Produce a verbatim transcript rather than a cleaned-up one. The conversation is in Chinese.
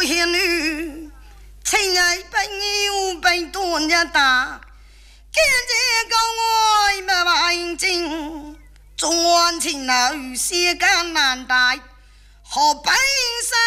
仙女，亲爱朋友被多日打，见这个爱不完整，转情楼世间难带，何悲伤？